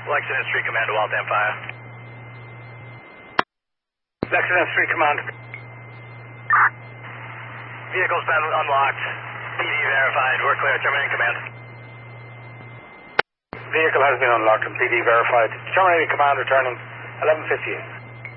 Lexington Street Command to Waltham Fire. Lexington Street Command. Vehicle's been unlocked. PD verified. We're clear. Terminating command. Vehicle has been unlocked and PD verified. Terminating command returning 11:58.